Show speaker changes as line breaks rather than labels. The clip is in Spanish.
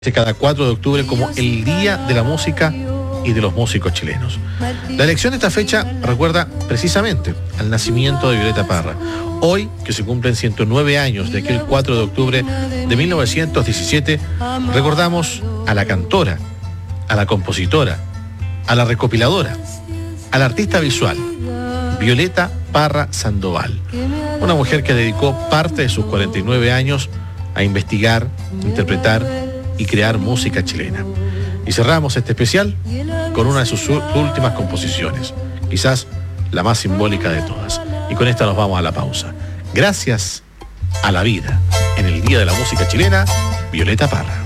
cada 4 de octubre como el Día de la Música y de los músicos chilenos. La elección de esta fecha recuerda precisamente al nacimiento de Violeta Parra. Hoy, que se cumplen 109 años de aquel 4 de octubre de 1917, recordamos a la cantora, a la compositora, a la recopiladora, a la artista visual, Violeta Parra Sandoval. Una mujer que dedicó parte de sus 49 años a investigar, interpretar y crear música chilena. Y cerramos este especial con una de sus últimas composiciones, quizás la más simbólica de todas. Y con esta nos vamos a la pausa. Gracias a la vida, en el Día de la Música Chilena, Violeta Parra.